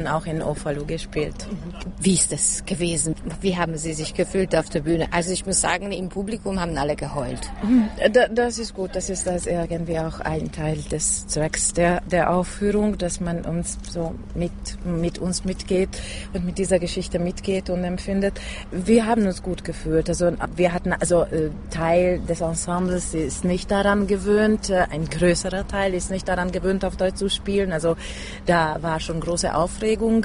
auch in Ofalu gespielt. Wie ist das gewesen? Wie haben Sie sich gefühlt auf der Bühne? Also ich muss sagen, im Publikum haben alle geheult. Das ist gut, das ist irgendwie auch ein Teil des Zwecks der Aufführung, dass man uns so mit uns mitgeht und mit dieser Geschichte mitgeht und empfindet. Wir haben uns gut gefühlt. Also wir hatten Teil des Ensembles ist nicht daran gewöhnt, ein größerer Teil ist nicht daran gewöhnt, auf Deutsch zu spielen. Also da war schon große Aufregung.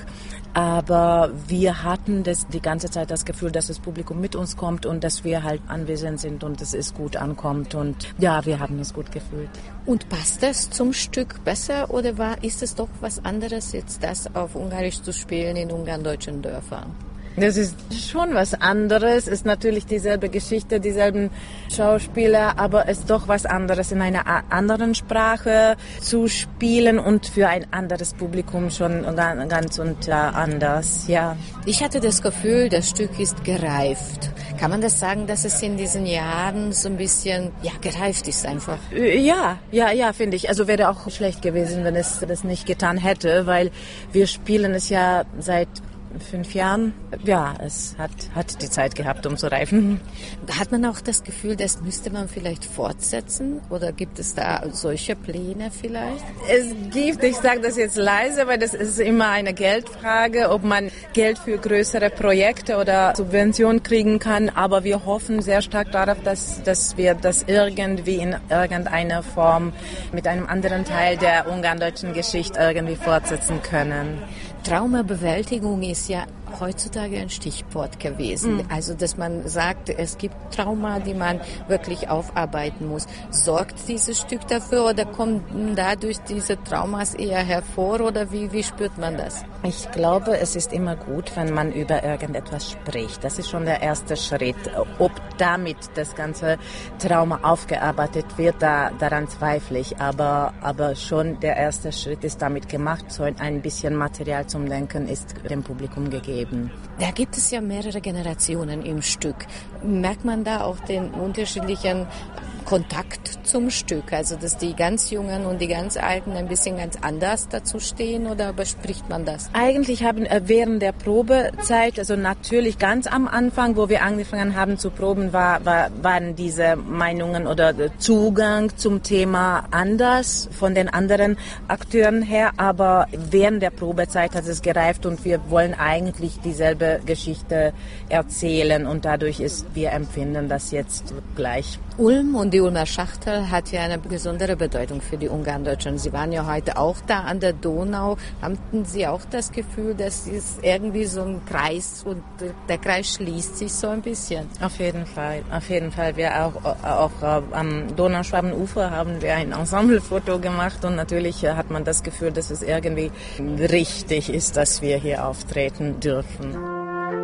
Aber wir hatten die ganze Zeit das Gefühl, dass das Publikum mit uns kommt und dass wir halt anwesend sind und dass es gut ankommt. Und ja, wir haben uns gut gefühlt. Und passt das zum Stück besser oder ist es doch was anderes, jetzt das auf Ungarisch zu spielen in ungarndeutschen Dörfern? Das ist schon was anderes, ist natürlich dieselbe Geschichte, dieselben Schauspieler, aber es ist doch was anderes, in einer anderen Sprache zu spielen und für ein anderes Publikum schon ganz und anders, ja. Ich hatte das Gefühl, das Stück ist gereift. Kann man das sagen, dass es in diesen Jahren so ein bisschen, gereift ist einfach? Ja, finde ich. Also wäre auch schlecht gewesen, wenn es das nicht getan hätte, weil wir spielen es ja seit 5 Jahren. Ja, es hat die Zeit gehabt, um zu reifen. Hat man auch das Gefühl, das müsste man vielleicht fortsetzen? Oder gibt es da solche Pläne vielleicht? Es gibt, ich sage das jetzt leise, weil das ist immer eine Geldfrage, ob man Geld für größere Projekte oder Subventionen kriegen kann. Aber wir hoffen sehr stark darauf, dass wir das irgendwie in irgendeiner Form mit einem anderen Teil der ungarndeutschen Geschichte irgendwie fortsetzen können. Traumabewältigung ist ja heutzutage ein Stichwort gewesen. Also, dass man sagt, es gibt Trauma, die man wirklich aufarbeiten muss. Sorgt dieses Stück dafür oder kommen dadurch diese Traumas eher hervor oder wie spürt man das? Ich glaube, es ist immer gut, wenn man über irgendetwas spricht. Das ist schon der erste Schritt. Ob damit das ganze Trauma aufgearbeitet wird, daran zweifle ich. Aber schon der erste Schritt ist damit gemacht. So ein bisschen Material zum Denken ist dem Publikum gegeben. Da gibt es ja mehrere Generationen im Stück. Merkt man da auch den unterschiedlichen Kontakt zum Stück? Also, dass die ganz Jungen und die ganz Alten ein bisschen ganz anders dazu stehen oder bespricht man das? Eigentlich haben während der Probezeit, also natürlich ganz am Anfang, wo wir angefangen haben zu proben, waren diese Meinungen oder Zugang zum Thema anders von den anderen Akteuren her, aber während der Probezeit hat es gereift und wir wollen eigentlich dieselbe Geschichte erzählen und dadurch wir empfinden das jetzt gleich. Ulm und die Ulmer Schachtel hat ja eine besondere Bedeutung für die Ungarndeutschen. Sie waren ja heute auch da an der Donau. Hatten Sie auch das Gefühl, dass es irgendwie so ein Kreis und der Kreis schließt sich so ein bisschen? Auf jeden Fall. Wir auch am Donauschwabenufer haben wir ein Ensemblefoto gemacht und natürlich hat man das Gefühl, dass es irgendwie richtig ist, dass wir hier auftreten dürfen.